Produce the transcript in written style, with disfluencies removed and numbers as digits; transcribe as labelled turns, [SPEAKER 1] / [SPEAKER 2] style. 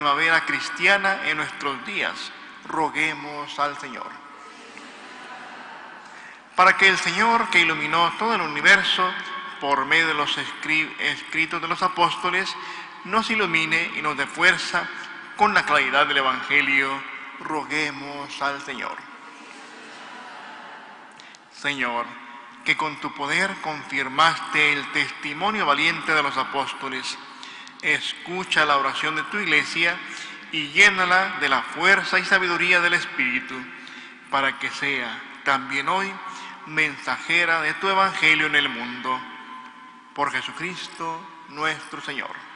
[SPEAKER 1] primavera cristiana en nuestros días, roguemos al Señor. Para que el Señor, que iluminó todo el universo por medio de los escritos de los apóstoles, nos ilumine y nos dé fuerza con la claridad del Evangelio, roguemos al Señor. Señor, que con tu poder confirmaste el testimonio valiente de los apóstoles, escucha la oración de tu Iglesia y llénala de la fuerza y sabiduría del Espíritu, para que sea también hoy mensajera de tu Evangelio en el mundo. Por Jesucristo nuestro Señor.